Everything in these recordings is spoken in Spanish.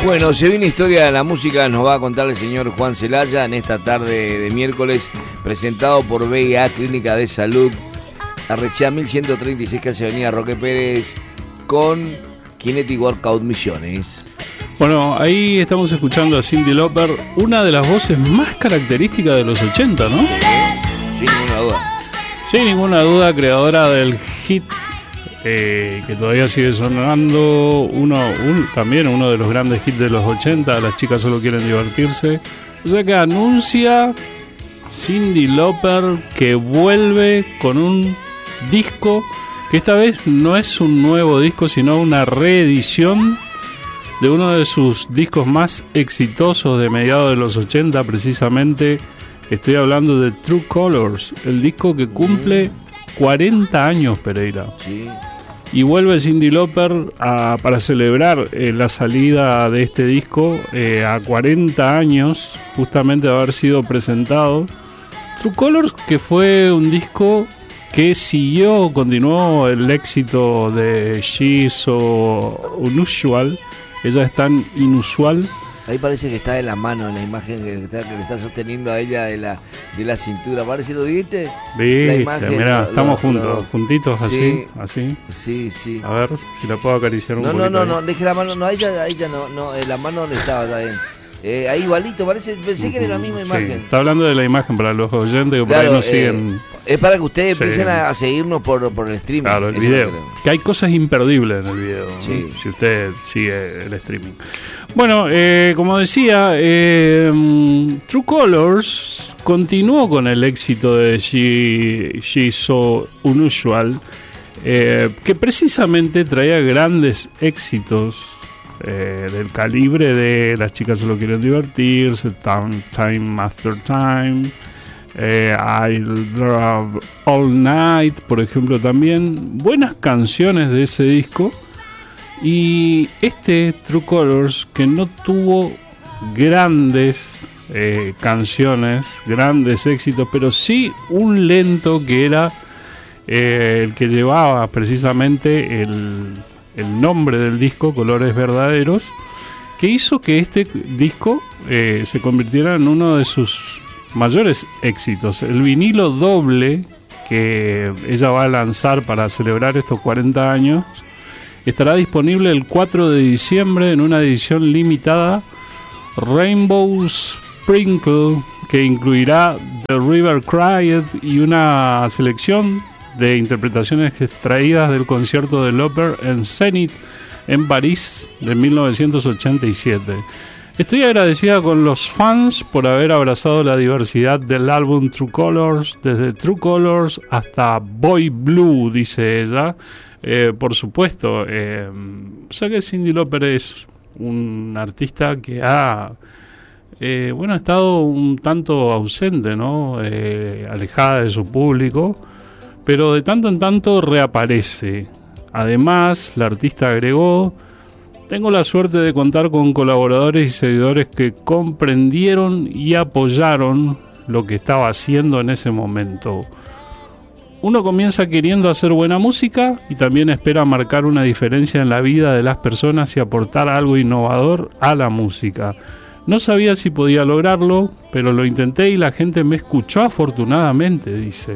Bueno, se viene historia de la música, nos va a contar el señor Juan Celaya en esta tarde de miércoles, presentado por BIA Clínica de Salud, Arrechea 1136, casi Avenida Roque Pérez, con Kinetic Workout Misiones. Bueno, ahí estamos escuchando a Cyndi Lauper, una de las voces más características de los 80, ¿no? Sí, sin ninguna duda. Sin ninguna duda, creadora del hit que todavía sigue sonando, también uno de los grandes hits de los 80, Las chicas solo quieren divertirse. O sea que anuncia Cyndi Lauper que vuelve con un disco que esta vez no es un nuevo disco, sino una reedición de uno de sus discos más exitosos de mediados de los 80, precisamente. Estoy hablando de True Colors, el disco que cumple 40 años, Pereira. Sí. Y vuelve Cyndi Lauper para celebrar la salida de este disco a 40 años, justamente de haber sido presentado. True Colors, que fue un disco que continuó el éxito de She's So Unusual. Ella es tan inusual. Ahí parece que está de la mano en la imagen que le está sosteniendo a ella de la cintura. ¿Parece lo dijiste? La imagen, mirá, estamos juntitos, sí, así. Sí. A ver si la puedo acariciar un poquito. No, deje la mano, ella no, la mano no estaba, está bien. Ahí igualito, pensé que era la misma imagen. Está hablando de la imagen para los oyentes que por ahí nos siguen. Es para que ustedes empiecen a seguirnos por el streaming. Claro, el video. Que hay cosas imperdibles en el video, sí. Si usted sigue el streaming. Bueno, como decía, True Colors continuó con el éxito de She's So Unusual, que precisamente traía grandes éxitos del calibre de Las chicas solo quieren divertirse, Time After Time, I'll Drive All Night, por ejemplo, también buenas canciones de ese disco. Y True Colors, que no tuvo grandes canciones, grandes éxitos, pero sí un lento que era el que llevaba precisamente el nombre del disco, Colores Verdaderos, que hizo que este disco se convirtiera en uno de sus mayores éxitos. El vinilo doble que ella va a lanzar para celebrar estos 40 años estará disponible el 4 de diciembre en una edición limitada Rainbow Sprinkle, que incluirá The River Cried y una selección de interpretaciones extraídas del concierto de Lauper en Zenith en París de 1987. Estoy agradecida con los fans por haber abrazado la diversidad del álbum True Colors, desde True Colors hasta Boy Blue, dice ella. Por supuesto, o sea que Cyndi Lauper es un artista que ha estado un tanto ausente, ¿no? Alejada de su público, pero de tanto en tanto reaparece. Además, la artista agregó: tengo la suerte de contar con colaboradores y seguidores que comprendieron y apoyaron lo que estaba haciendo en ese momento. Uno comienza queriendo hacer buena música y también espera marcar una diferencia en la vida de las personas y aportar algo innovador a la música. No sabía si podía lograrlo, pero lo intenté y la gente me escuchó afortunadamente, dice.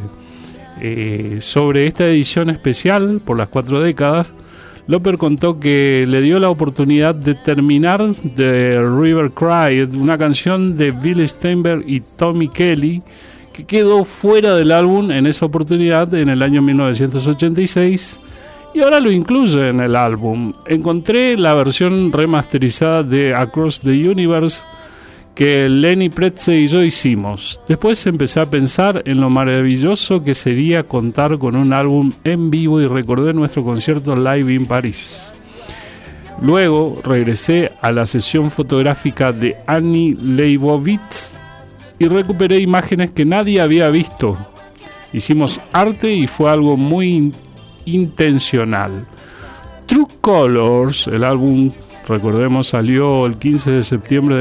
Sobre esta edición especial por las 4 décadas, Lauper contó que le dio la oportunidad de terminar The River Cried, una canción de Bill Steinberg y Tommy Kelly, que quedó fuera del álbum en esa oportunidad en el año 1986 y ahora lo incluye en el álbum. Encontré la versión remasterizada de Across the Universe que Lenny Pretze y yo hicimos. Después empecé a pensar en lo maravilloso que sería contar con un álbum en vivo y recordé nuestro concierto live en París. Luego regresé a la sesión fotográfica de Annie Leibovitz y recuperé imágenes que nadie había visto. Hicimos arte y fue algo muy intencional. True Colors, el álbum, recordemos, salió el 15 de septiembre de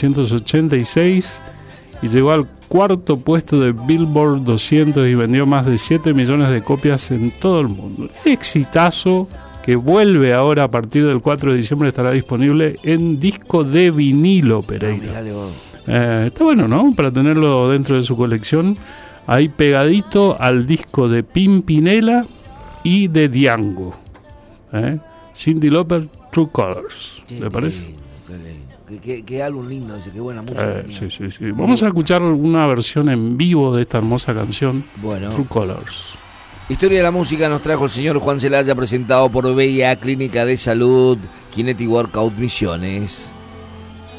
1986 y llegó al 4º puesto de Billboard 200 y vendió más de 7 millones de copias en todo el mundo. Exitazo que vuelve ahora a partir del 4 de diciembre, estará disponible en disco de vinilo, Pereira. Está bueno, ¿no? Para tenerlo dentro de su colección, ahí pegadito al disco de Pimpinela y de Diango. Cyndi Lauper, True Colors. ¿Le parece? Qué álbum lindo ese, qué buena música. Sí. Vamos a escuchar una versión en vivo de esta hermosa canción, True Colors. Historia de la música nos trajo el señor Juan Celaya, presentado por BIA Clínica de Salud, Kinetic Workout Misiones.